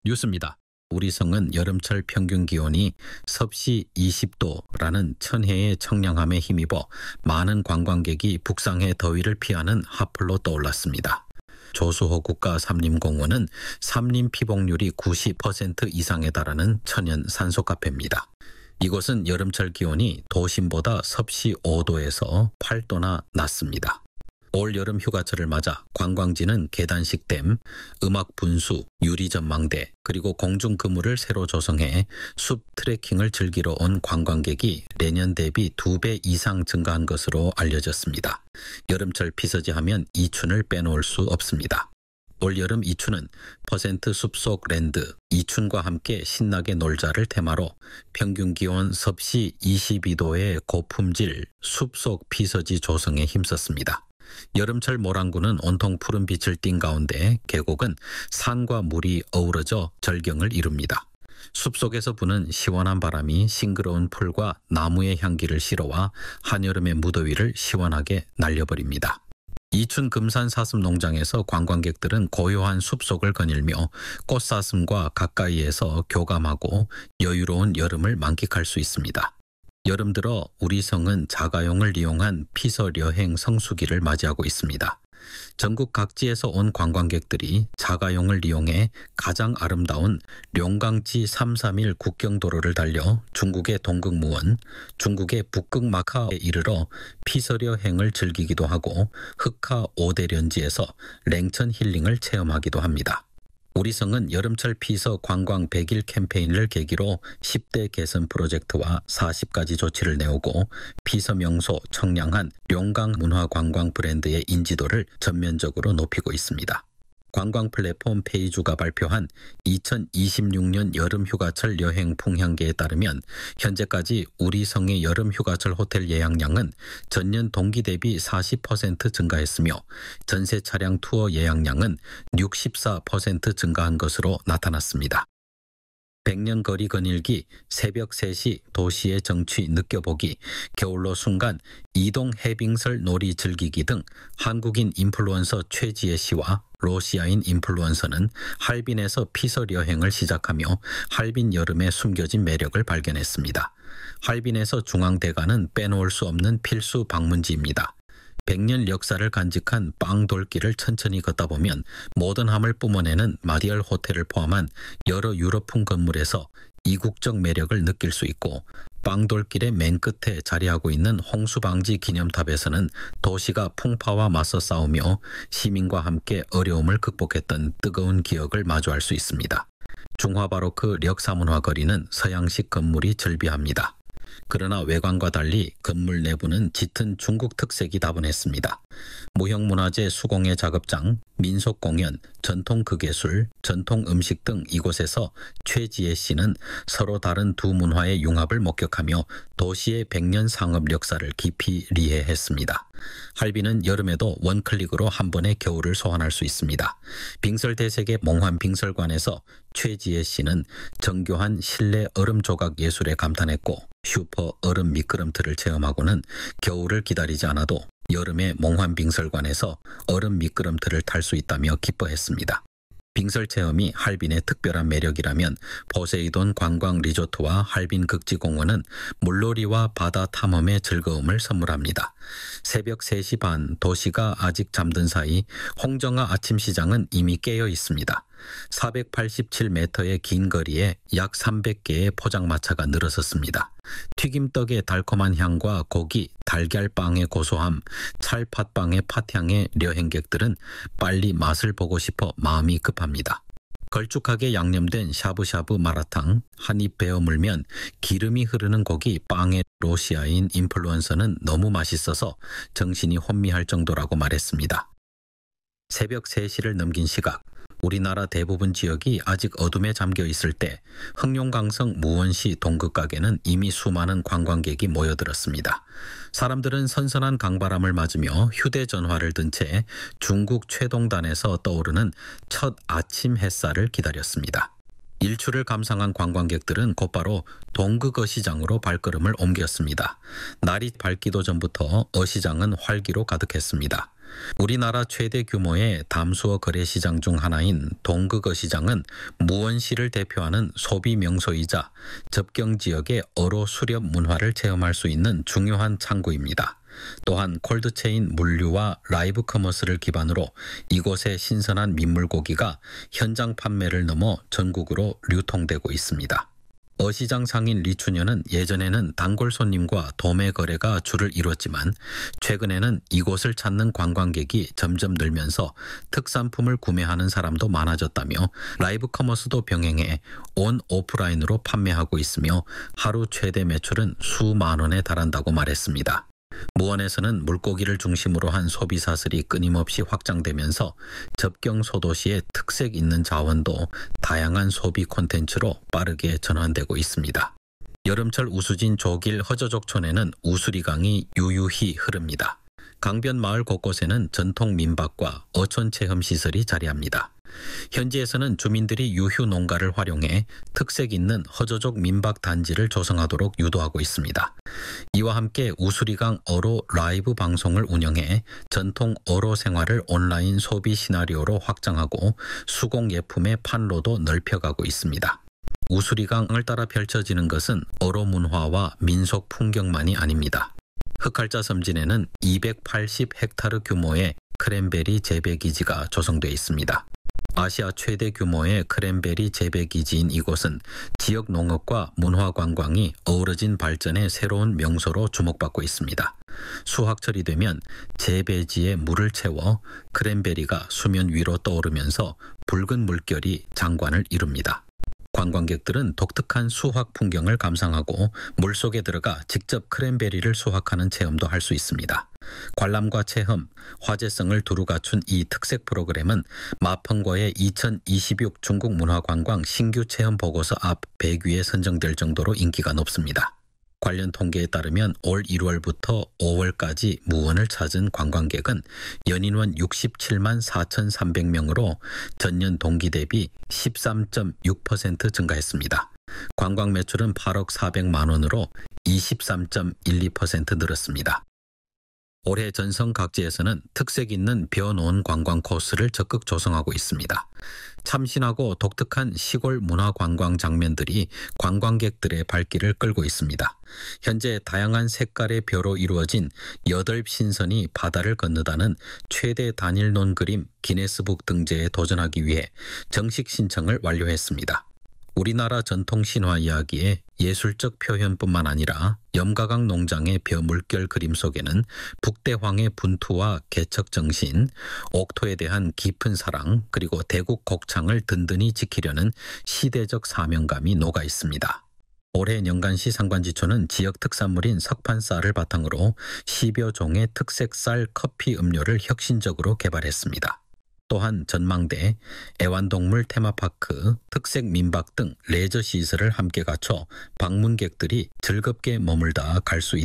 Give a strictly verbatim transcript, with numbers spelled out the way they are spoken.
뉴스입니다. 우리 성은 여름철 평균 기온이 섭씨 이십 도라는 천혜의 청량함에 힘입어 많은 관광객이 북상의 더위를 피하는 핫플로 떠올랐습니다. 조수호 국가삼림공원은 삼림 피복률이 구십 퍼센트 이상에 달하는 천연 산소 카페입니다. 이곳은 여름철 기온이 도심보다 섭씨 오 도에서 팔 도나 낮습니다. 올 여름 휴가철을 맞아 관광지는 계단식 댐, 음악 분수, 유리 전망대, 그리고 공중 그물을 새로 조성해 숲 트레킹을 즐기러 온 관광객이 내년 대비 두 배 이상 증가한 것으로 알려졌습니다. 여름철 피서지 하면 이춘을 빼놓을 수 없습니다. 올여름 이춘은 퍼센트 숲속 랜드 이춘과 함께 신나게 놀자를 테마로 평균 기온 섭씨 이십이 도의 고품질 숲속 피서지 조성에 힘썼습니다. 여름철 모란구는 온통 푸른 빛을 띤 가운데 계곡은 산과 물이 어우러져 절경을 이룹니다. 숲속에서 부는 시원한 바람이 싱그러운 풀과 나무의 향기를 실어와 한여름의 무더위를 시원하게 날려버립니다. 이춘 금산 사슴 농장에서 관광객들은 고요한 숲속을 거닐며 꽃사슴과 가까이에서 교감하고 여유로운 여름을 만끽할 수 있습니다. 여름 들어 우리 성은 자가용을 이용한 피서여행 성수기를 맞이하고 있습니다. 전국 각지에서 온 관광객들이 자가용을 이용해 가장 아름다운 룡강지 삼백삼십일 국경도로를 달려 중국의 동극무원, 중국의 북극마카에 이르러 피서여행을 즐기기도 하고 흑하 오대련지에서 랭천 힐링을 체험하기도 합니다. 우리 성은 여름철 피서 관광 백 일 캠페인을 계기로 십 대 개선 프로젝트와 사십 가지 조치를 내오고 피서 명소 청량한 룡강 문화관광 브랜드의 인지도를 전면적으로 높이고 있습니다. 관광 플랫폼 페이주가 발표한 이천이십육 년 여름 휴가철 여행 풍향계에 따르면 현재까지 우리 성의 여름 휴가철 호텔 예약량은 전년 동기 대비 사십 퍼센트 증가했으며 전세 차량 투어 예약량은 육십사 퍼센트 증가한 것으로 나타났습니다. 백년 거리 거닐기, 새벽 세 시 도시의 정취 느껴보기, 겨울로 순간 이동 해빙설 놀이 즐기기 등 한국인 인플루언서 최지혜 씨와 러시아인 인플루언서는 할빈에서 피서 여행을 시작하며 할빈 여름의 숨겨진 매력을 발견했습니다. 할빈에서 중앙대가는 빼놓을 수 없는 필수 방문지입니다. 백 년 역사를 간직한 빵돌길을 천천히 걷다 보면 모던함을 뿜어내는 마디얼 호텔을 포함한 여러 유럽풍 건물에서 이국적 매력을 느낄 수 있고, 빵돌길의 맨 끝에 자리하고 있는 홍수방지 기념탑에서는 도시가 풍파와 맞서 싸우며 시민과 함께 어려움을 극복했던 뜨거운 기억을 마주할 수 있습니다. 중화바로크 력사문화 거리는 서양식 건물이 절비합니다. 그러나 외관과 달리 건물 내부는 짙은 중국 특색이 다분했습니다. 무형문화재 수공예 작업장, 민속공연, 전통극예술, 전통음식 등 이곳에서 최지혜 씨는 서로 다른 두 문화의 융합을 목격하며 도시의 백년 상업 역사를 깊이 리해했습니다. 할빈은 여름에도 원클릭으로 한 번의 겨울을 소환할 수 있습니다. 빙설대색의 몽환 빙설관에서 최지혜 씨는 정교한 실내 얼음 조각 예술에 감탄했고, 슈퍼 얼음 미끄럼틀을 체험하고는 겨울을 기다리지 않아도 여름의 몽환 빙설관에서 얼음 미끄럼틀을 탈 수 있다며 기뻐했습니다. 빙설 체험이 할빈의 특별한 매력이라면 포세이돈 관광 리조트와 할빈 극지공원은 물놀이와 바다 탐험의 즐거움을 선물합니다. 새벽 세 시 반 도시가 아직 잠든 사이 홍정아 아침시장은 이미 깨어 있습니다. 사백팔십칠 미터의 긴 거리에 약 삼백 개의 포장마차가 늘어섰습니다. 튀김떡의 달콤한 향과 고기, 달걀빵의 고소함, 찰팥빵의 팥향에 여행객들은 빨리 맛을 보고 싶어 마음이 급합니다. 걸쭉하게 양념된 샤브샤브 마라탕, 한입 베어 물면 기름이 흐르는 고기 빵의 러시아인 인플루언서는 너무 맛있어서 정신이 혼미할 정도라고 말했습니다. 새벽 세 시를 넘긴 시각, 우리나라 대부분 지역이 아직 어둠에 잠겨 있을 때 흑룡강성 무원시 동극가게는 이미 수많은 관광객이 모여들었습니다. 사람들은 선선한 강바람을 맞으며 휴대전화를 든 채 중국 최동단에서 떠오르는 첫 아침 햇살을 기다렸습니다. 일출을 감상한 관광객들은 곧바로 동극 어시장으로 발걸음을 옮겼습니다. 날이 밝기도 전부터 어시장은 활기로 가득했습니다. 우리나라 최대 규모의 담수어 거래시장 중 하나인 동극어시장은 무원시를 대표하는 소비 명소이자 접경 지역의 어로 수렵 문화를 체험할 수 있는 중요한 창구입니다. 또한 콜드체인 물류와 라이브 커머스를 기반으로 이곳의 신선한 민물고기가 현장 판매를 넘어 전국으로 유통되고 있습니다. 어시장 상인 리추녀는 예전에는 단골 손님과 도매 거래가 주를 이뤘지만 최근에는 이곳을 찾는 관광객이 점점 늘면서 특산품을 구매하는 사람도 많아졌다며 라이브 커머스도 병행해 온 오프라인으로 판매하고 있으며 하루 최대 매출은 수만 원에 달한다고 말했습니다. 무원에서는 물고기를 중심으로 한 소비 사슬이 끊임없이 확장되면서 접경 소도시의 특색 있는 자원도 다양한 소비 콘텐츠로 빠르게 전환되고 있습니다. 여름철 우수진 조길 허저족촌에는 우수리강이 유유히 흐릅니다. 강변 마을 곳곳에는 전통 민박과 어촌 체험 시설이 자리합니다. 현지에서는 주민들이 유휴 농가를 활용해 특색 있는 허저족 민박 단지를 조성하도록 유도하고 있습니다. 이와 함께 우수리강 어로 라이브 방송을 운영해 전통 어로 생활을 온라인 소비 시나리오로 확장하고 수공 예품의 판로도 넓혀가고 있습니다. 우수리강을 따라 펼쳐지는 것은 어로 문화와 민속 풍경만이 아닙니다. 흑할자 섬진에는 이백팔십 헥타르 규모의 크랜베리 재배 기지가 조성되어 있습니다. 아시아 최대 규모의 크랜베리 재배 기지인 이곳은 지역 농업과 문화 관광이 어우러진 발전의 새로운 명소로 주목받고 있습니다. 수확철이 되면 재배지에 물을 채워 크랜베리가 수면 위로 떠오르면서 붉은 물결이 장관을 이룹니다. 관광객들은 독특한 수확 풍경을 감상하고 물속에 들어가 직접 크랜베리를 수확하는 체험도 할 수 있습니다. 관람과 체험, 화제성을 두루 갖춘 이 특색 프로그램은 마펑거의 이천이십육 중국 문화관광 신규 체험 보고서 앞 백 위에 선정될 정도로 인기가 높습니다. 관련 통계에 따르면 올 일월부터 오월까지 무원을 찾은 관광객은 연인원 육십칠만 사천삼백 명으로 전년 동기 대비 십삼 점 육 퍼센트 증가했습니다. 관광 매출은 팔억 사백만 원으로 이십삼 점 일이 퍼센트 늘었습니다. 올해 전성 각지에서는 특색 있는 벼놓은 관광 코스를 적극 조성하고 있습니다. 참신하고 독특한 시골 문화 관광 장면들이 관광객들의 발길을 끌고 있습니다. 현재 다양한 색깔의 벼로 이루어진 여덟 신선이 바다를 건너다는 최대 단일 논그림 기네스북 등재에 도전하기 위해 정식 신청을 완료했습니다. 우리나라 전통 신화 이야기의 예술적 표현뿐만 아니라 염가강 농장의 벼 물결 그림 속에는 북대황의 분투와 개척 정신, 옥토에 대한 깊은 사랑, 그리고 대국 곡창을 든든히 지키려는 시대적 사명감이 녹아 있습니다. 올해 년간시 상관지초는 지역 특산물인 석판쌀을 바탕으로 십여 종의 특색 쌀 커피 음료를 혁신적으로 개발했습니다. 또한 전망대, 애완동물 테마파크, 특색 민박 등 레저 시설을 함께 갖춰 방문객들이 즐겁게 머물다 갈 수 있도록